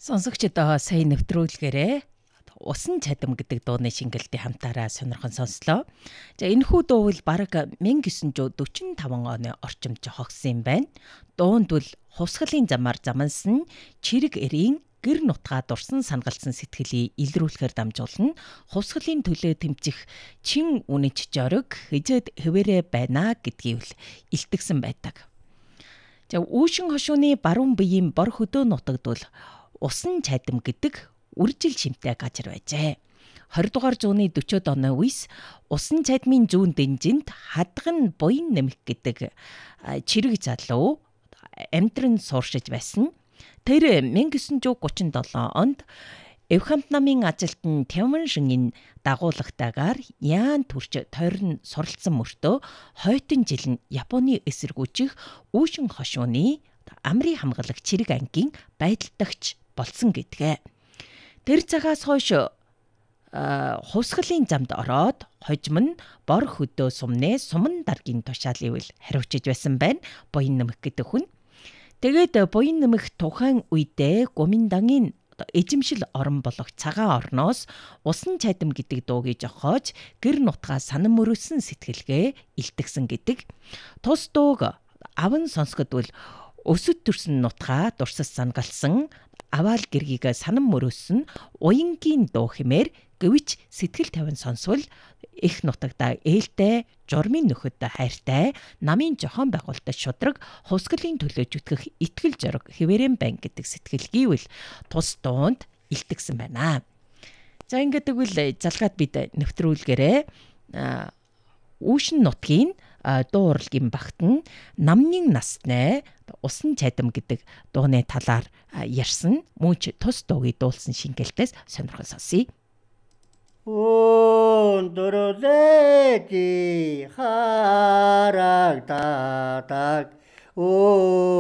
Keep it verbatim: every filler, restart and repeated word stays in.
Сонсогчдоо сайн нэвтрүүлгээрээ Усан чадам гэдэг дууны шингэлтийн хамтаараа сонирхон сонслоо. За энэхүү дуу бол бараг 천аа девятьсот дөрвөн таван оны орчимд хогсон юм байна. Дуунд бол хувсгалын замаар замансан чирэг эрийн гэр нутгаа дурсан сангалсан сэтгэлийг илрүүлэхээр дамжуулна. Хувсгалын төлөө тэмцэх чин үнэч жориг хизээд хэвээрээ байна гэдгийг илтгэсэн байдаг. За үүшин хошууны баруун биеийн бор хөдөө нутагт бол Усан чадам гэдэг үржил шимтэй газар байжээ. двадцать дугаар зууны дөрвөөд оны үес Усан чадмын зүүн дэнжинд хадган буян нэмэх гэдэг чирэг залуу амьдран сууршиж байсан. Тэр 천аа девятьсот гуравчдаа седем онд Эвхамт намын ажилтан Тяман шингийн дагуулагтайгаар Яан төрч тойрон суралцсан мөртөө хойтон жил нь Японы эсэргүүцэх үүшин хошууны амрын хамгаалах чирэг ангийн байдалдагч болсон гэдгээ. Тэр цагаас хойш хувсгалын замд ороод хожим нь бор хөдөө сумны суман даргийн тушаалыг хариуцж байсан байна. Буян нэмэх гэдэг хүн. Тэгээд буян нэмэх тухайн үедээ Гоминдангийн эзэмшил орон болох цагаан орноос Усан чадам гэдэг дуугийг жохоож гэр нутгаа санан мөрөөсөн сэтгэлгээ илтгэсэн гэдэг. Тус дууг аван сонсгод бол өсөд төрсөн нутгаа дурсаж сангалсан аваал гэргийг санан мөрөөсөн уянгийн дуу хэмээр гэвч сэтгэл тавин сонсвол их нутагта ээлтэй журмын нөхөд хайртай намын жохон байгуулалтад шудраг хувсгалын төлөө зүтгэх итгэл зориг хэвээрэн байна гэдэг сэтгэлгийвэл тус дуунд илтгэсэн байна. За ингээд тэгвэл залгаад бид нэвтрүүлгээрээ үүшин нутгийн дуу урлагийн багтан намнын насны Усан чадам гэдэг дууны талаар ярьсан мөн ч тус дуугийг дуулсан шингэлтээс сонирхол сонсъё. Өндөрөлэжи харагдаад